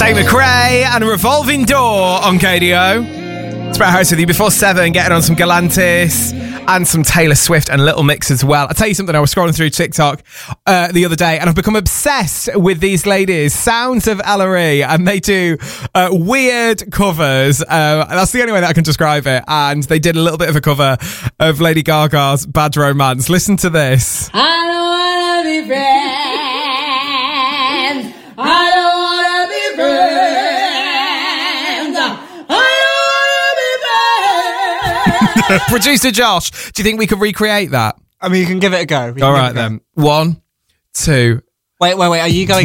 Tate McRae and a Revolving Door on KDO. It's Brett Harris with you before 7, getting on some Galantis and some Taylor Swift and Little Mix as well. I'll tell you something, I was scrolling through TikTok the other day and I've become obsessed with these ladies, Sounds of Ellery, and they do weird covers. That's the only way that I can describe it. And they did a little bit of a cover of Lady Gaga's Bad Romance. Listen to this. I don't wanna be friends. I don't wanna be friends. I don't wanna be friends. Producer Josh, do you think we could recreate that? I mean, you can give it a go. All right then. 1, 2. Wait. Are you going